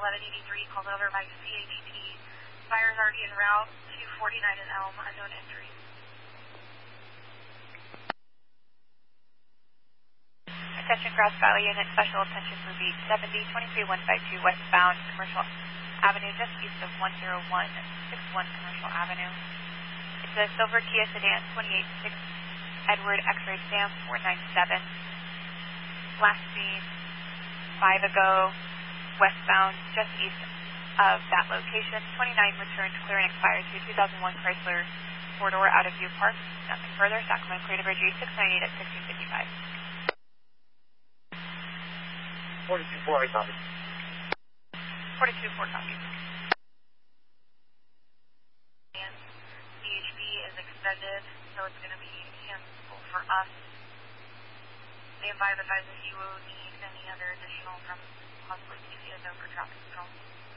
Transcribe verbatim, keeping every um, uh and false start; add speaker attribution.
Speaker 1: eleven eighty-three, called over by C H P. Fire's already en route, two forty-nine in Elm, unknown injuries.
Speaker 2: Attention Grass Valley Unit, special attention for beat seventy, twenty-three one five two westbound Commercial Avenue, just east of one zero one six one Commercial Avenue. It's a silver Kia sedan, twenty-eight six Edward X-ray Sam four nine seven. Last seen five ago, westbound, just east of that location. twenty-nine returned, clear and expired to two thousand one Chrysler four-door out of view park. Nothing further. Sacramento Clear to Bridge six ninety-eight at sixteen fifty-five.
Speaker 3: forty-two four, I copy.
Speaker 2: forty-two four copy.
Speaker 1: And C H B is extended, so it's going to be canceled for us. Stand by, advise if you will need any other additional from possibly T C S over traffic control.